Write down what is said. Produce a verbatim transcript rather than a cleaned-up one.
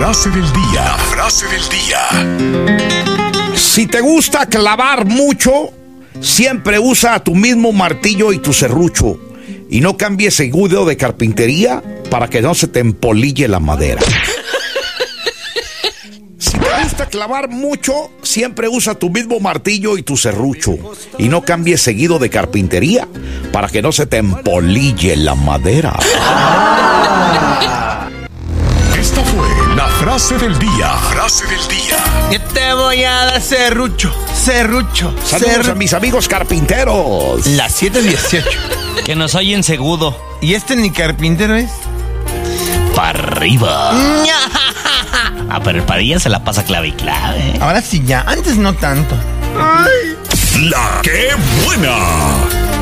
frase del día. La frase del día. Si te gusta clavar mucho, siempre usa tu mismo martillo y tu serrucho. Y no cambies seguido de carpintería para que no se te empolille la madera. Si te gusta clavar mucho, siempre usa tu mismo martillo y tu serrucho. Y no cambies seguido de carpintería para que no se te empolille la madera. Esta fue la frase del día. Frase del día. Yo te voy a dar serrucho, serrucho. Saludos serru- a mis amigos carpinteros. Las siete dieciocho. Que nos oyen segudo. ¿Y este ni carpintero es? Para arriba. Ah, pero el Padilla se la pasa clave y clave. Ahora sí ya, antes no tanto. La que buena.